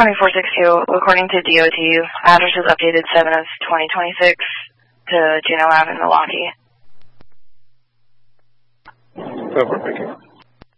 County 462, according to DOT, address is updated 7 of 2026 to Juneau Ave in Milwaukee. Over, Vicky.